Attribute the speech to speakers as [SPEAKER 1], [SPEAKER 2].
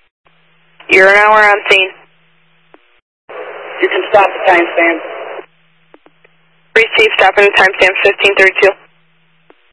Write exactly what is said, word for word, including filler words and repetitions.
[SPEAKER 1] You're an hour on scene.
[SPEAKER 2] You can stop the timestamp.
[SPEAKER 1] Receive, stopping the timestamp fifteen thirty-two.